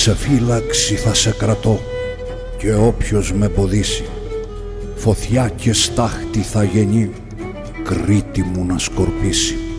Σε φύλαξη θα σε κρατώ και όποιος με εμποδίσει, φωτιά και στάχτη θα γεννεί Κρήτη μου να σκορπίσει.